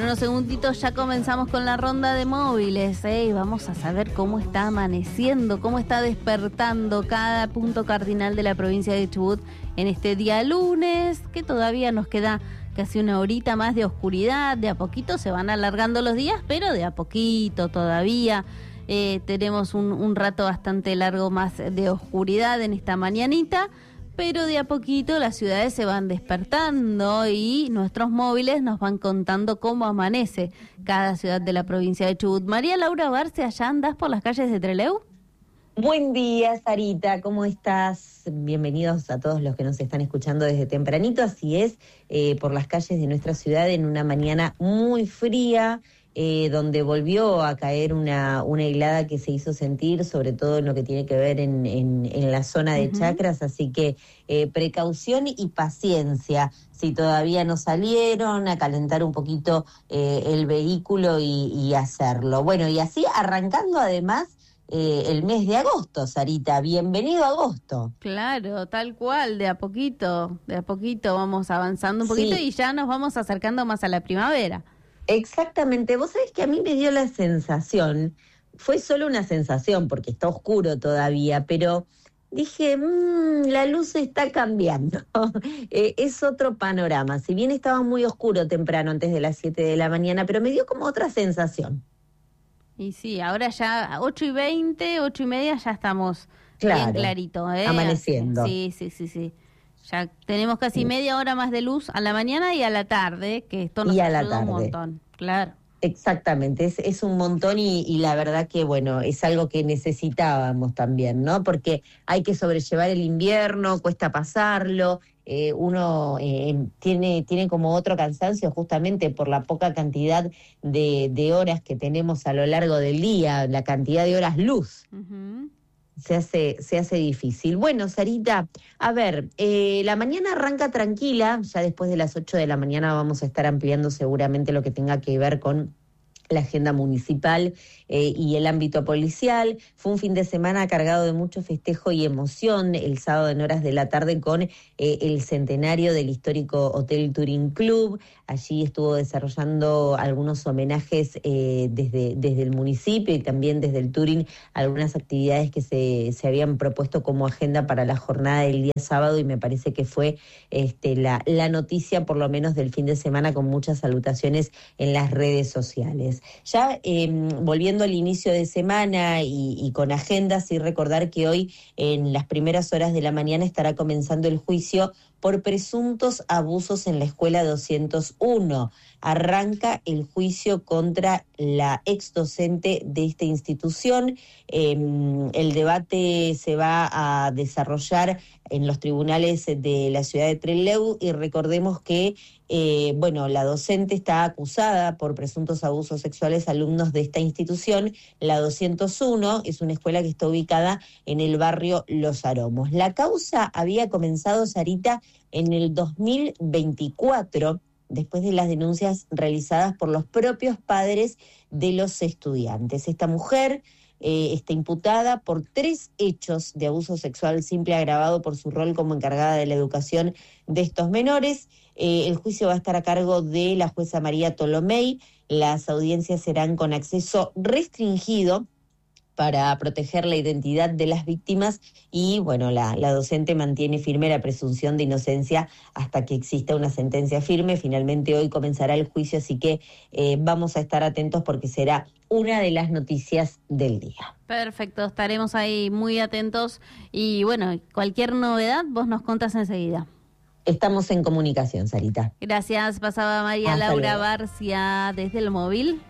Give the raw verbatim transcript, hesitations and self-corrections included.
unos segunditos ya comenzamos con la ronda de móviles, ¿eh? Y vamos a saber cómo está amaneciendo, cómo está despertando cada punto cardinal de la provincia de Chubut en este día lunes, que todavía nos queda casi una horita más de oscuridad. De a poquito se van alargando los días, pero de a poquito todavía. Eh, tenemos un, un rato bastante largo más de oscuridad en esta mañanita, pero de a poquito las ciudades se van despertando y nuestros móviles nos van contando cómo amanece cada ciudad de la provincia de Chubut. María Laura Barce, ¿allá andás por las calles de Trelew? Buen día, Sarita, ¿cómo estás? Bienvenidos a todos los que nos están escuchando desde tempranito. Así es, eh, por las calles de nuestra ciudad en una mañana muy fría, Eh, donde volvió a caer una, una helada que se hizo sentir, sobre todo en lo que tiene que ver en, en, en la zona de uh-huh. Chacras, así que eh, precaución y paciencia. Si todavía no salieron, a calentar un poquito eh, el vehículo y, y hacerlo. Bueno, y así arrancando además eh, el mes de agosto, Sarita. Bienvenido a agosto. Claro, tal cual, de a poquito, de a poquito vamos avanzando un poquito sí. Y ya nos vamos acercando más a la primavera. Exactamente, vos sabés que a mí me dio la sensación, fue solo una sensación porque está oscuro todavía, pero dije, mmm, la luz está cambiando, eh, es otro panorama, si bien estaba muy oscuro temprano antes de las siete de la mañana, pero me dio como otra sensación. Y sí, ahora ya ocho y veinte, ocho y media ya estamos claro, bien clarito, ¿eh? Amaneciendo. Sí, sí, sí, sí. Ya tenemos casi media hora más de luz a la mañana y a la tarde, que esto nos ayuda un montón, claro. Exactamente, es, es un montón y, y la verdad que, bueno, es algo que necesitábamos también, ¿no? Porque hay que sobrellevar el invierno, cuesta pasarlo, eh, uno eh, tiene, tiene como otro cansancio justamente por la poca cantidad de, de horas que tenemos a lo largo del día, la cantidad de horas luz. Uh-huh. Se hace, se hace difícil. Bueno, Sarita, a ver, eh, la mañana arranca tranquila, ya después de las ocho de la mañana vamos a estar ampliando seguramente lo que tenga que ver con la agenda municipal eh, y el ámbito policial. Fue un fin de semana cargado de mucho festejo y emoción, el sábado en horas de la tarde con eh, el centenario del histórico Hotel Turín Club. Allí estuvo desarrollando algunos homenajes eh, desde, desde el municipio y también desde el Turín, algunas actividades que se, se habían propuesto como agenda para la jornada del día sábado, y me parece que fue este, la, la noticia por lo menos del fin de semana, con muchas salutaciones en las redes sociales. Ya eh, volviendo al inicio de semana y, y con agendas, y recordar que hoy en las primeras horas de la mañana estará comenzando el juicio por presuntos abusos en la escuela doscientos uno. Arranca el juicio contra la ex docente de esta institución. Eh, el debate se va a desarrollar en los tribunales de la ciudad de Trelew, y recordemos que eh, bueno, la docente está acusada por presuntos abusos sexuales a alumnos de esta institución. La doscientos uno es una escuela que está ubicada en el barrio Los Aromos. La causa había comenzado, Sarita, en el dos mil veinticuatro, después de las denuncias realizadas por los propios padres de los estudiantes. Esta mujer eh, está imputada por tres hechos de abuso sexual simple agravado por su rol como encargada de la educación de estos menores. Eh, el juicio va a estar a cargo de la jueza María Tolomei. Las audiencias serán con acceso restringido para proteger la identidad de las víctimas, y bueno, la, la docente mantiene firme la presunción de inocencia hasta que exista una sentencia firme. Finalmente hoy comenzará el juicio, así que eh, vamos a estar atentos porque será una de las noticias del día. Perfecto, estaremos ahí muy atentos y bueno, cualquier novedad vos nos contás enseguida. Estamos en comunicación, Sarita. Gracias, pasaba María Hasta Laura luego. Barcia desde el móvil.